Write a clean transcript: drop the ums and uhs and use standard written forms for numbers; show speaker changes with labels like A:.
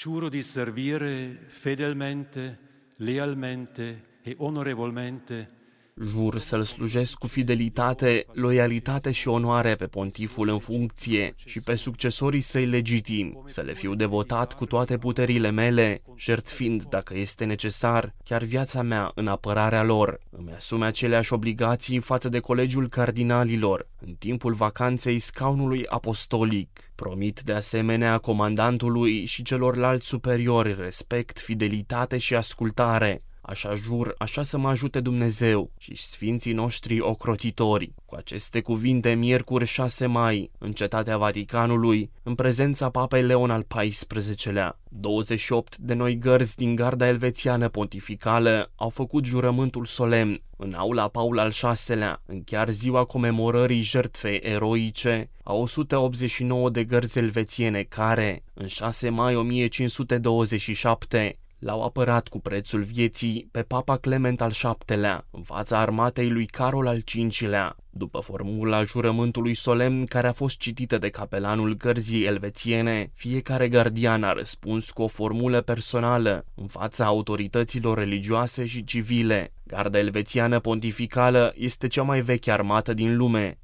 A: Giuro di servire fedelmente, lealmente e onorevolmente.
B: Jur să-l slujesc cu fidelitate, loialitate și onoare pe pontiful în funcție și pe succesorii săi legitimi, să le fiu devotat cu toate puterile mele, jertfind, dacă este necesar, chiar viața mea în apărarea lor. Îmi asume aceleași obligații față de colegiul cardinalilor, în timpul vacanței scaunului apostolic. Promit de asemenea comandantului și celorlalți superiori respect, fidelitate și ascultare. Așa jur, așa să mă ajute Dumnezeu și sfinții noștri ocrotitori. Cu aceste cuvinte, miercuri 6 mai, în Cetatea Vaticanului, în prezența Papei Leon al XIV-lea, 28 de noi gărzi din garda elvețiană pontificală au făcut jurământul solemn în aula Paul al VI-lea, în chiar ziua comemorării jertfei eroice a 189 de gărzi elvețiene care, în 6 mai 1527, l-au apărat cu prețul vieții pe Papa Clement al VII-lea, în fața armatei lui Carol al V-lea. După formula jurământului solemn care a fost citită de capelanul gărzii elvețiene, fiecare gardian a răspuns cu o formulă personală în fața autorităților religioase și civile. Garda elvețiană pontificală este cea mai veche armată din lume